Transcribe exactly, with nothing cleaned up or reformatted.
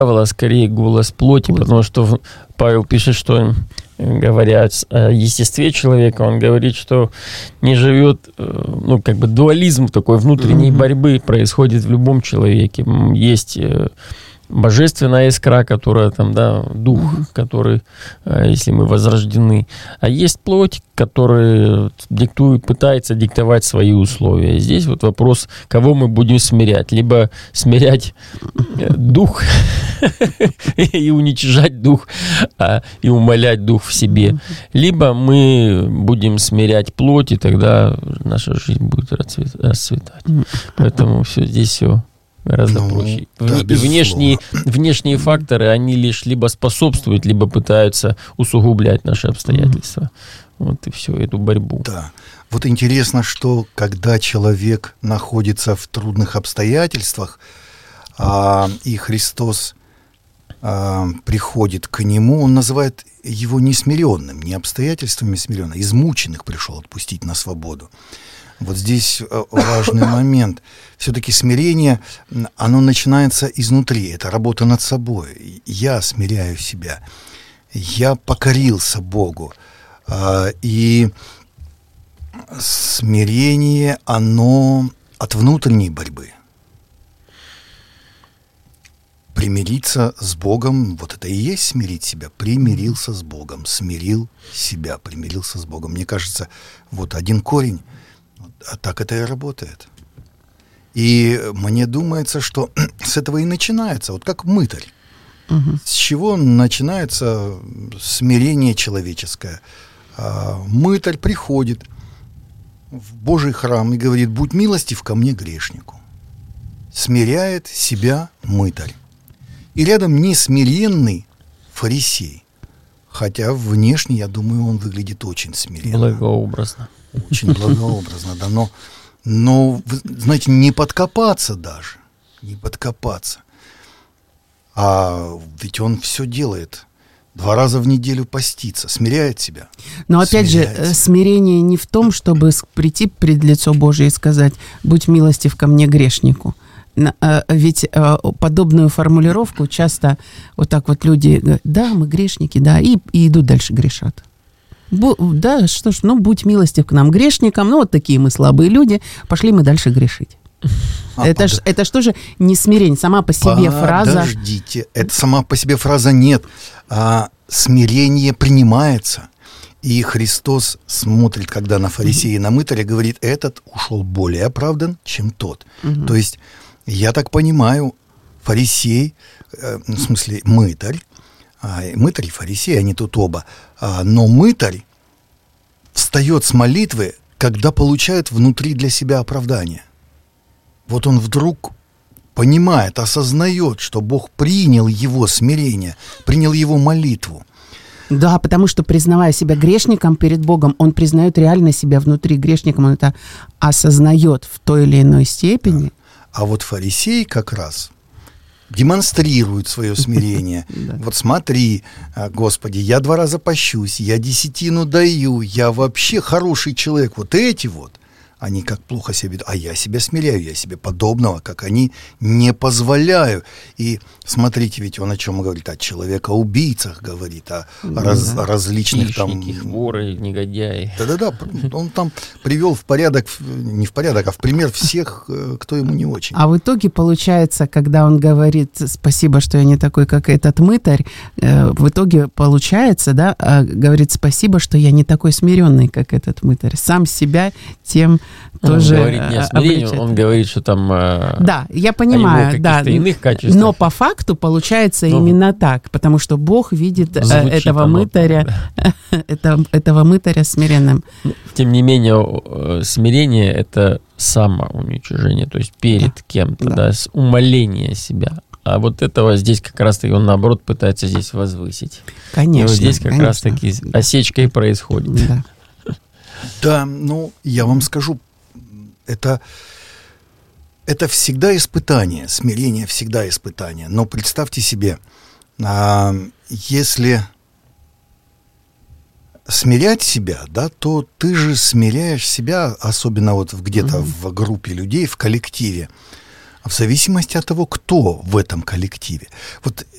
дьявола, скорее голос плоти, плоти, потому что Павел пишет, что, говоря о естестве человека, он говорит, что не живет, ну, как бы дуализм такой внутренней mm-hmm. борьбы происходит в любом человеке. Есть божественная искра, которая там, да, дух, mm-hmm. который, если мы возрождены, а есть плоть, которая диктует, пытается диктовать свои условия. И здесь вот вопрос, кого мы будем смирять. Либо смирять дух и уничижать дух, и умалять дух в себе. Либо мы будем смирять плоть, и тогда наша жизнь будет расцветать. Поэтому все здесь все гораздо ну, проще. Да, и внешние, внешние факторы, они лишь либо способствуют, либо пытаются усугублять наши обстоятельства. Mm-hmm. Вот и все, эту борьбу. Да. Вот интересно, что когда человек находится в трудных обстоятельствах, а, и Христос а, приходит к нему, он называет его несмиренным, не обстоятельствами смиренным, измученных пришел отпустить на свободу. Вот здесь важный момент. Все-таки смирение, оно начинается изнутри. Это работа над собой. Я смиряю себя. Я покорился Богу. И смирение, оно от внутренней борьбы. Примириться с Богом, вот это и есть смирить себя. Примирился с Богом, смирил себя, примирился с Богом. Мне кажется, вот один корень. А так это и работает. И мне думается, что с этого и начинается, вот как мытарь. Угу. С чего начинается смирение человеческое? А, мытарь приходит в Божий храм и говорит: «Будь милостив ко мне, грешнику». Смиряет себя мытарь. И рядом несмиренный фарисей. Хотя внешне, я думаю, он выглядит очень смиренно. Благообразно. Очень благообразно, да, но, но, знаете, не подкопаться даже, не подкопаться. А ведь он все делает. Два раза в неделю постится, смиряет себя. Но опять же, себя. Смирение не в том, чтобы прийти пред лицо Божие и сказать: «Будь милостив ко мне, грешнику». Ведь подобную формулировку часто вот так вот люди говорят: «Да, мы грешники, да», и, и идут дальше грешат. Бу, да, что ж, ну, будь милостив к нам, грешникам, ну, вот такие мы слабые люди, пошли мы дальше грешить. А, это, ж, это что же не смирение, сама по себе Подождите, фраза... Подождите, это сама по себе фраза нет. А, смирение принимается. И Христос смотрит, когда на фарисея и на мытаря, говорит: этот ушел более оправдан, чем тот. Угу. То есть, я так понимаю, фарисей, э, в смысле мытарь, а, мытарь и фарисей, они тут оба, а, но мытарь встает с молитвы, когда получает внутри для себя оправдание. Вот он вдруг понимает, осознает, что Бог принял его смирение, принял его молитву. Да, потому что, признавая себя грешником перед Богом, он признает реально себя внутри грешником, он это осознает в той или иной степени. Да. А вот фарисей как раз демонстрирует свое смирение. Вот смотри, Господи, я два раза пощусь, я десятину даю, я вообще хороший человек. Вот эти вот, они как плохо себя ведут, а я себя смиряю, я себе подобного, как они, не позволяю. И смотрите, ведь он о чем говорит? О человека-убийцах говорит, о да. раз, различных Хищники, там... воры, негодяи. Да-да-да, он там привел в порядок, не в порядок, а в пример всех, кто ему не очень. А в итоге получается, когда он говорит: спасибо, что я не такой, как этот мытарь, в итоге получается, да, говорит: спасибо, что я не такой смиренный, как этот мытарь. Сам себя тем... тоже он говорит не о смирении, обличает. Он говорит, что там да, я понимаю, да, иных качествах. Но по факту получается но именно так, потому что Бог видит этого мытаря, это, этого мытаря смиренным. Тем не менее, смирение — это самоуничижение, то есть перед да. кем-то, да. Да, умаление себя. А вот этого здесь как раз-таки он, наоборот, пытается здесь возвысить. Конечно. И вот здесь как конечно. раз-таки осечка и происходит. Да. Да, ну, я вам скажу, это, это всегда испытание, смирение всегда испытание. Но представьте себе, а, если смирять себя, да, то ты же смиряешь себя, особенно вот где-то mm-hmm. в группе людей, в коллективе, в зависимости от того, кто в этом коллективе. Вот